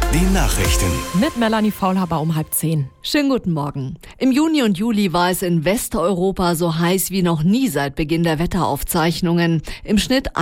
Die Nachrichten. Mit Melanie Faulhaber um 9:30. Schönen guten Morgen. Im Juni und Juli war es in Westeuropa so heiß wie noch nie seit Beginn der Wetteraufzeichnungen. Im Schnitt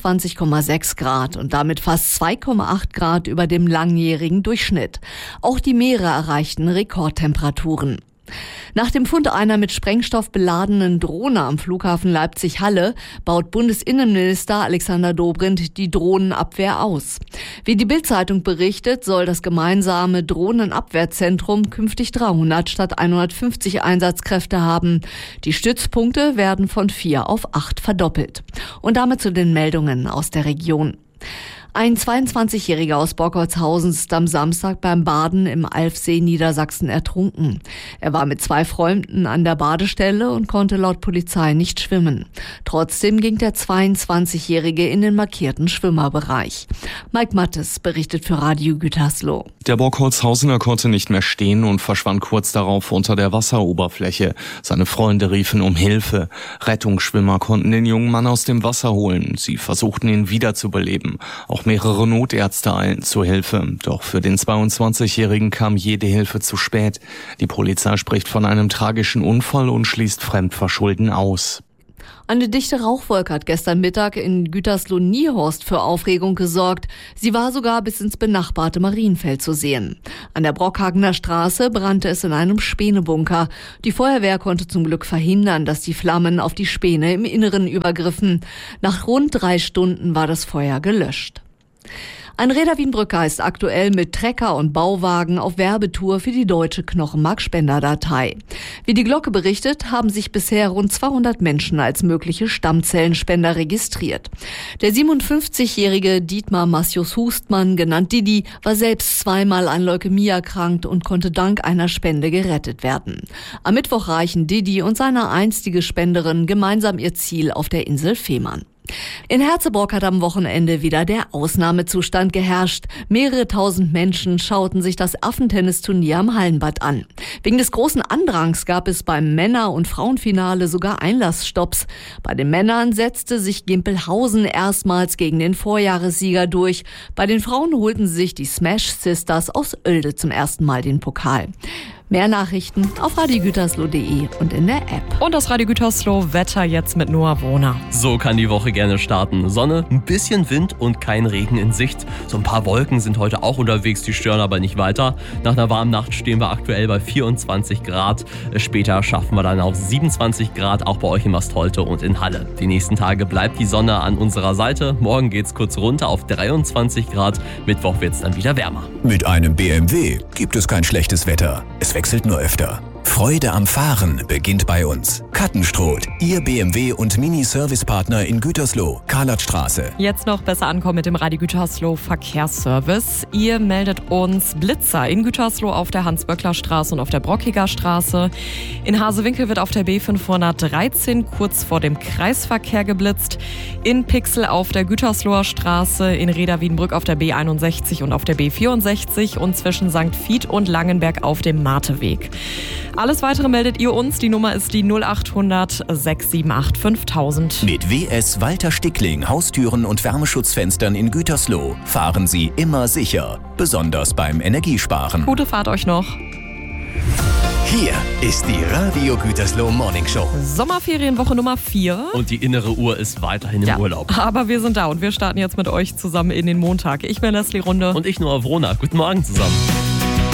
21,6 Grad und damit fast 2,8 Grad über dem langjährigen Durchschnitt. Auch die Meere erreichten Rekordtemperaturen. Nach dem Fund einer mit Sprengstoff beladenen Drohne am Flughafen Leipzig-Halle baut Bundesinnenminister Alexander Dobrindt die Drohnenabwehr aus. Wie die Bild-Zeitung berichtet, soll das gemeinsame Drohnenabwehrzentrum künftig 300 statt 150 Einsatzkräfte haben. Die Stützpunkte werden von 4 auf 8 verdoppelt. Und damit zu den Meldungen aus der Region. Ein 22-Jähriger aus Bockertshausen ist am Samstag beim Baden im Alfsee Niedersachsen ertrunken. Er war mit 2 Freunden an der Badestelle und konnte laut Polizei nicht schwimmen. Trotzdem ging der 22-Jährige in den markierten Schwimmerbereich. Mike Mattes berichtet für Radio Gütersloh. Der Bockertshausener konnte nicht mehr stehen und verschwand kurz darauf unter der Wasseroberfläche. Seine Freunde riefen um Hilfe. Rettungsschwimmer konnten den jungen Mann aus dem Wasser holen. Sie versuchten ihn wiederzubeleben. Auch mehrere Notärzte eilten zur Hilfe. Doch für den 22-Jährigen kam jede Hilfe zu spät. Die Polizei spricht von einem tragischen Unfall und schließt Fremdverschulden aus. Eine dichte Rauchwolke hat gestern Mittag in Gütersloh-Niehorst für Aufregung gesorgt. Sie war sogar bis ins benachbarte Marienfeld zu sehen. An der Brockhagener Straße brannte es in einem Spänebunker. Die Feuerwehr konnte zum Glück verhindern, dass die Flammen auf die Späne im Inneren übergriffen. Nach rund 3 Stunden war das Feuer gelöscht. Ein Reda-Wienbrücker ist aktuell mit Trecker und Bauwagen auf Werbetour für die deutsche Knochenmarkspenderdatei. Wie die Glocke berichtet, haben sich bisher rund 200 Menschen als mögliche Stammzellenspender registriert. Der 57-jährige Dietmar Massius-Hustmann, genannt Didi, war selbst 2-mal an Leukämie erkrankt und konnte dank einer Spende gerettet werden. Am Mittwoch reichen Didi und seine einstige Spenderin gemeinsam ihr Ziel auf der Insel Fehmarn. In Herzebrock hat am Wochenende wieder der Ausnahmezustand geherrscht. Mehrere tausend Menschen schauten sich das Affentennisturnier am Hallenbad an. Wegen des großen Andrangs gab es beim Männer- und Frauenfinale sogar Einlassstopps. Bei den Männern setzte sich Gimpelhausen erstmals gegen den Vorjahressieger durch. Bei den Frauen holten sich die Smash Sisters aus Oelde zum ersten Mal den Pokal. Mehr Nachrichten auf radiogütersloh.de und in der App. Und das Radio Gütersloh Wetter jetzt mit Noah Wohner. So kann die Woche gerne starten. Sonne, ein bisschen Wind und kein Regen in Sicht. So ein paar Wolken sind heute auch unterwegs, die stören aber nicht weiter. Nach einer warmen Nacht stehen wir aktuell bei 24 Grad. Später schaffen wir dann auch 27 Grad, auch bei euch in Mastholte und in Halle. Die nächsten Tage bleibt die Sonne an unserer Seite. Morgen geht's kurz runter auf 23 Grad. Mittwoch wird's dann wieder wärmer. Mit einem BMW gibt es kein schlechtes Wetter. Es wechselt nur öfter. Freude am Fahren beginnt bei uns. Kattenstroth, Ihr BMW- und Mini-Service-Partner in Gütersloh, Karlatstraße. Jetzt noch besser ankommen mit dem Radio Gütersloh Verkehrsservice. Ihr meldet uns Blitzer in Gütersloh auf der Hans-Böckler-Straße und auf der Brockiger Straße. In Hasewinkel wird auf der B513 kurz vor dem Kreisverkehr geblitzt. In Pixel auf der Gütersloher Straße, in Reda-Wiedenbrück auf der B61 und auf der B64 und zwischen St. Vith und Langenberg auf dem Marteweg. Alles Weitere meldet ihr uns. Die Nummer ist die 0800 678 5000. Mit WS Walter Stickling Haustüren und Wärmeschutzfenstern in Gütersloh fahren Sie immer sicher, besonders beim Energiesparen. Gute Fahrt euch noch. Hier ist die Radio Gütersloh Morning Show. Sommerferienwoche Nummer 4. Und die innere Uhr ist weiterhin im Urlaub. Aber wir sind da und wir starten jetzt mit euch zusammen in den Montag. Ich bin Leslie Runde. Und ich, Noah Wohner. Guten Morgen zusammen.